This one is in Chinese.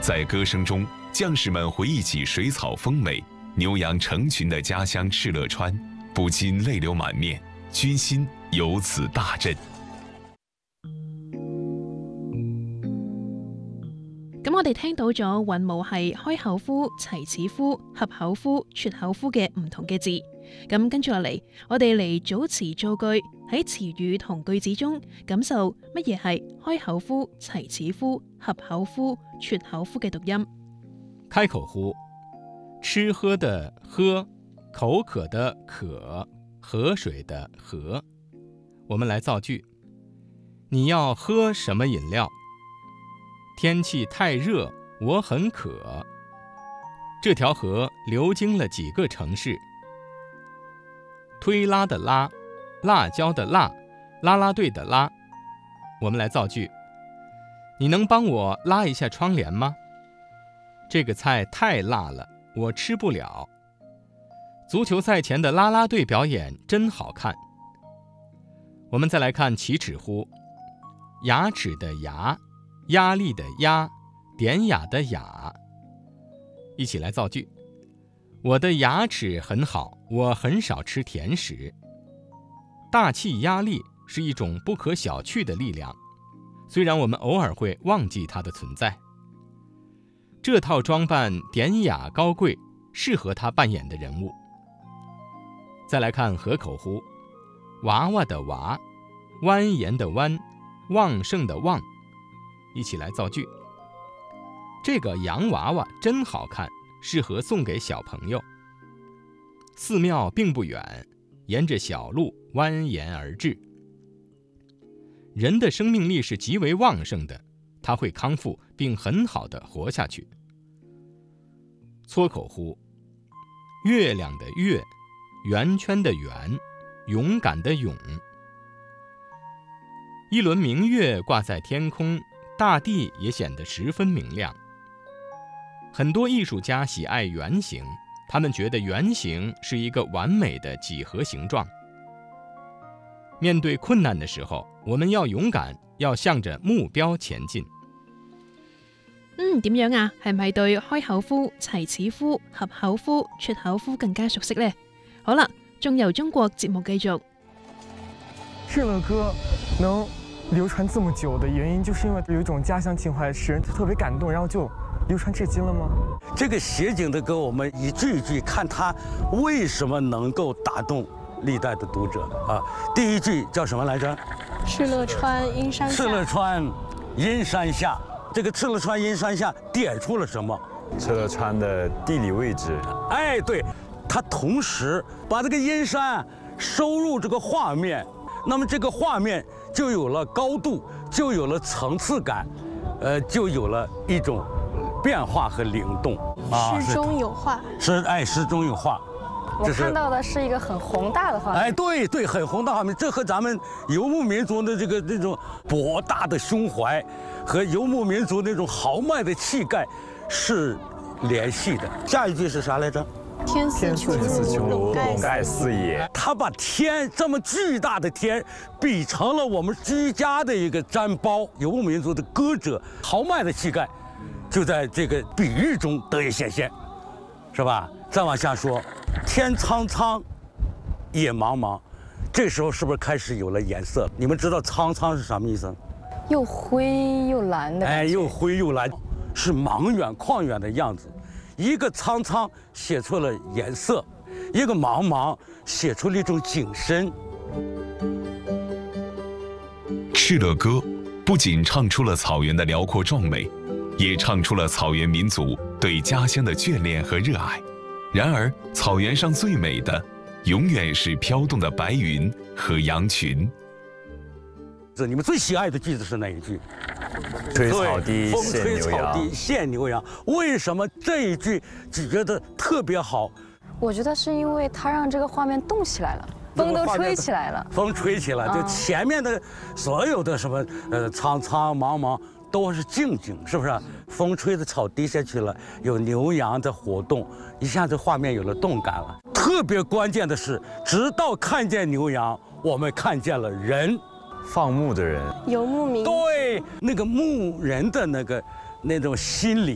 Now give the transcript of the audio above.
在歌声中，将士们回忆起水草丰美、牛羊成群的家乡敕勒川，不禁泪流满面，军心由此大振。 咁我哋聽到咗韻母係開口呼、齊齒呼、合口呼、撮口呼嘅唔同嘅字。咁跟住落嚟，我哋嚟組詞造句，喺詞語同句子中感受乜嘢係開口呼、齊齒呼、合口呼、撮口呼嘅讀音。 開口呼，吃喝的喝，口渴的渴，河水的河。我們來造句：你要喝什麼飲料？天氣太熱，我很渴。這條河流經了幾個城市。推拉的拉，辣椒的辣，啦啦隊的拉。我們來造句：你能幫我拉一下窗簾嗎？這個菜太辣了，我吃不了。足球賽前的啦啦隊表演真好看。我們再來看齊齒呼，牙齒的牙，壓力的壓，典雅的雅。一起來造句：我的牙齒很好，我很少吃甜食。大氣壓力是一種不可小覷的力量，雖然我們偶爾會忘記它的存在。這套裝扮典雅高貴，適合他扮演的人物。再來看合口呼，娃娃的娃，蜿蜒的蜿，旺盛的旺。一起來造句：這個洋娃娃真好看，適合送給小朋友。寺廟並不遠，沿着小路蜿蜒而至。人的生命力是極為旺盛的，他會康復並很好的活下去。撮口呼，月亮的月，圓圈的圓，勇敢的勇。一輪明月掛在天空，大地也顯得十分明亮。很多藝術家喜愛圓形，他們覺得圓形是一個完美的幾何形狀。面對困難的時候，我們要勇敢，要向着目標前進。 點樣啊？係咪對開口呼、齊齒呼、合口呼、撮口呼更加熟悉呢？好啦，仲由中國節目繼續。 敕勒歌能流傳這麼久的原因，就是因為有一種家鄉情懷，使人特別感動，然後就流傳至今了嗎？ 這個寫景的歌，我們一句一句看它為什麼能夠打動歷代的讀者啊。第一句叫什麼來着？ 敕勒川，陰山下。敕勒川，陰山下。這個敕勒川，陰山下點出了什麼？ 敕勒川的地理位置。 哎，對，它同時把這個陰山收入這個畫面，那麼這個畫面就有了高度，就有了層次感，就有了一種變化和靈動。 詩中有畫。 詩中有畫。 我看到的是一個很宏大的畫面。 哎，對，很宏大畫面，這和咱們游牧民族的那種博大的胸懷和游牧民族那種豪邁的氣概是聯繫的。下一句是啥來着？ 天似穹庐，籠蓋四野。 他把天這麼巨大的天比成了我們居家的一個氈包，游牧民族的歌者豪邁的氣概就在這個比喻中得以顯現，是吧？再往下說，天蒼蒼，野茫茫，這時候是不是開始有了顏色？你們知道蒼蒼是什麼意思？ 又灰又藍的。 哎，又灰又藍，是茫遠曠遠的樣子。一個蒼蒼寫出了顏色，一個茫茫寫出了一種景深。 敕勒歌不僅唱出了草原的遼闊壯美，也唱出了草原民族對家鄉的眷戀和熱愛。然而，草原上最美的，永遠是飄動的白雲和羊群。 你們最喜愛的句子是哪一句？ 吹草低風吹草低見牛羊。為什麼這一句只覺得特別好？ 我覺得是因為它讓這個畫面動起來了，風都吹起來了。 風吹起來，就前面的所有的什麼蒼蒼茫茫都是靜靜，是不是？風吹的草低下去了，有牛羊的活動，一下子畫面有了動感了。特別關鍵的是，直到看見牛羊，我們看見了人。 放牧的人， 游牧民， 對，那個牧人的那種心理